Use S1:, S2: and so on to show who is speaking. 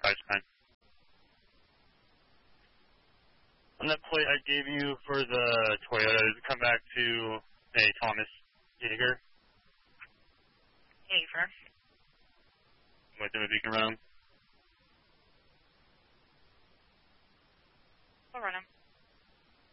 S1: 5-9. On that plate I gave you for the Toyota, does it come back to a Thomas Yeager?
S2: Yeager.
S1: With the beacon around?